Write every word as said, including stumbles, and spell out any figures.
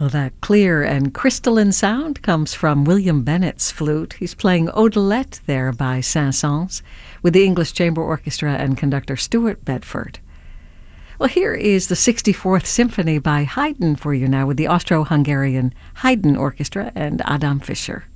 Well, that clear and crystalline sound comes from William Bennett's flute. He's playing Odelette there by Saint-Saëns with the English Chamber Orchestra and conductor Stuart Bedford. Well, here is the sixty-fourth Symphony by Haydn for you now with the Austro-Hungarian Haydn Orchestra and Adam Fischer.